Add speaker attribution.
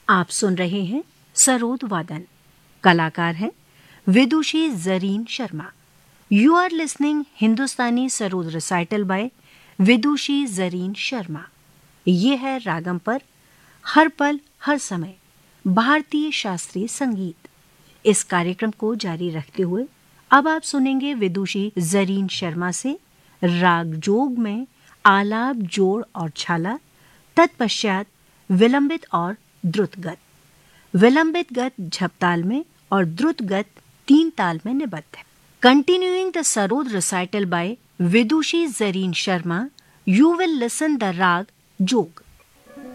Speaker 1: आप सुन रहे हैं सरोद वादन। कलाकार हैं विदुषी Zareen Sharma. You are listening Hindustani sarod recital bye विदुषी जरीन शर्मा। ये है रागम पर हर पल हर समय भारतीय शास्त्रीय संगीत। इस कार्यक्रम को जारी रखते हुए अब आप सुनेंगे विदुषी जरीन शर्मा से राग जोग में आलाप, जोड़ और छाला, तत्पश्चात विलंबित और द्रुत गत। विलंबित गत झपताल में और द्रुत गत 3 ताल में निबद्ध है। Continuing the sarod recital bye Vidushi Zareen Sharma, you will listen the rag jog.